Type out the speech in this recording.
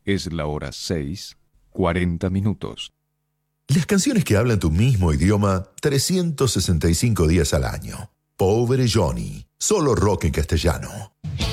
Es la hora 6:40. Las canciones que hablan tu mismo idioma 365 días al año. Pobre Johnny, solo rock en castellano.